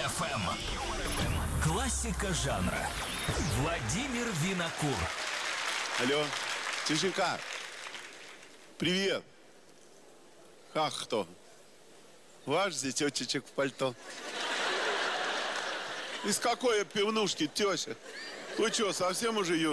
ФМ. Классика жанра. Владимир Винокур. Алло, тещенька, привет. Ах, кто? Ваш зятечечек в пальто. Из какой пивнушки, теща? Вы что, совсем уже ее...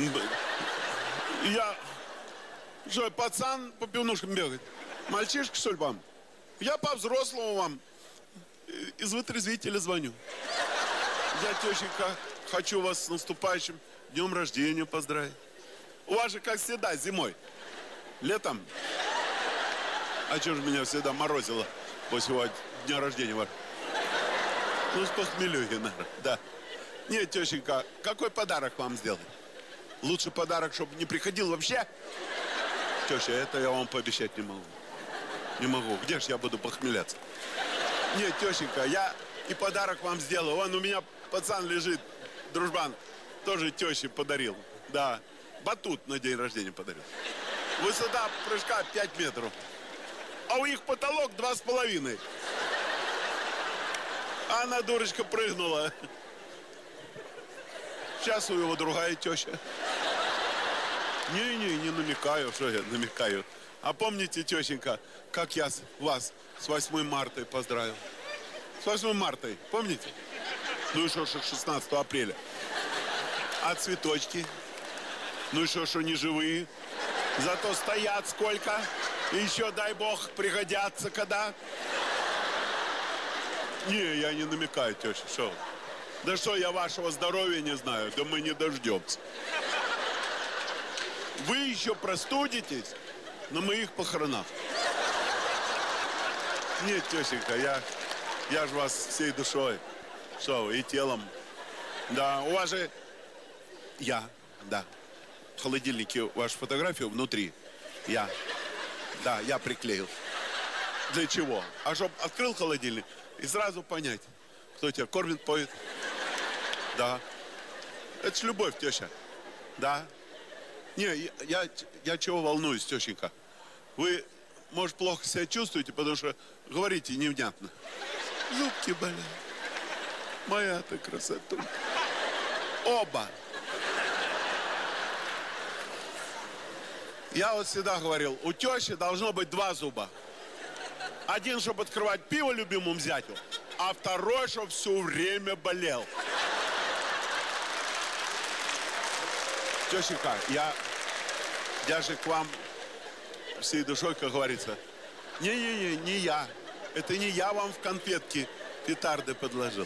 Я... Что, пацан по пивнушкам бегает? Мальчишка, что ли, вам? Я по-взрослому вам из вытрезвителя звоню. Я, тещенька, хочу вас с наступающим днем рождения поздравить. У вас же, как всегда, зимой. Летом. А что же меня всегда морозило после дня рождения вашего? Ну, с похмелюги, наверное, да. Нет, тещенька, какой подарок вам сделать? Лучше подарок, чтобы не приходил вообще. Теща, это я вам пообещать не могу. Не могу. Где ж я буду похмеляться? Нет, тещенька, я и подарок вам сделаю. Вон у меня пацан лежит, дружбан, тоже теще подарил. Да, батут на день рождения подарил. Высота прыжка 5 метров. А у них потолок 2,5. А она, дурочка, прыгнула. Сейчас у его другая теща. Не намекаю, что я намекаю. А помните, тещенька, как я вас с 8 марта поздравил? С 8 марта, помните? Ну и что 16 апреля? А цветочки? Ну и что не живые? Зато стоят сколько? И еще, дай бог, пригодятся когда? Не, я не намекаю, теща, что? Да что, я вашего здоровья не знаю, да мы не дождемся. Вы еще простудитесь на моих похоронах. Нет, тещенька, я же вас всей душой. Что вы, и телом. Да, у вас же... Я в холодильнике вашу фотографию внутри. Я приклеил. Для чего? А чтоб открыл холодильник и сразу понять, кто тебя кормит, поет. Да. Это ж любовь, теща. Да. Не, я чего волнуюсь, тещенька? Вы, может, плохо себя чувствуете, потому что говорите невнятно. Зубки болят. Моя-то красота. Оба. Я вот всегда говорил, у тещи должно быть 2 зуба. Один, чтобы открывать пиво любимому зятю, а второй, чтобы все время болел. Тещенька, я же к вам всей душой, как говорится. Не я. Это не я вам в конфетки петарды подложил.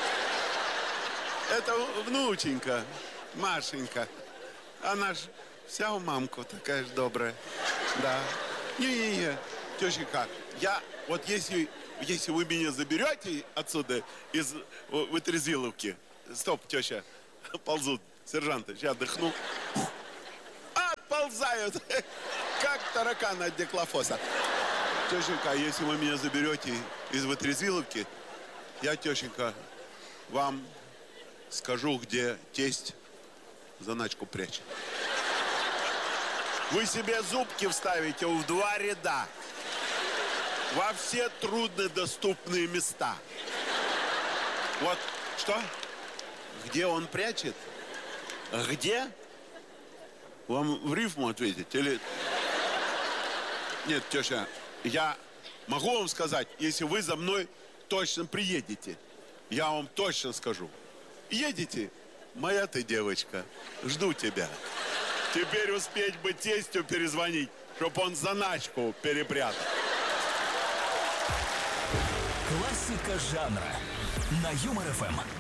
Это внученька, Машенька. Она ж вся у мамку такая же добрая. Да. Не. Тещенька, вот если вы меня заберете отсюда, из Вытрезвиловки. Стоп, теща, ползут сержанты. Сейчас отдохну. Отползают, как тараканы от диклофоса. Тещенька, если вы меня заберете из Вытрезвиловки, я, тещенька, вам скажу, где тесть заначку прячет. Вы себе зубки вставите в 2 ряда. Во все труднодоступные места. Вот, что? Где он прячет? Где? Вам в рифму ответить? Или... Нет, теща, я могу вам сказать, если вы за мной точно приедете. Я вам точно скажу. Едете? Моя ты девочка. Жду тебя. Теперь успеть бы тестю перезвонить, чтоб он заначку перепрятал. Классика жанра на Юмор ФМ.